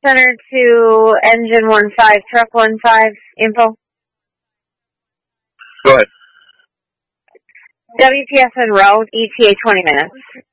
Center to Engine 15, Truck 15, info. Go ahead. WPS en route, ETA 20 minutes.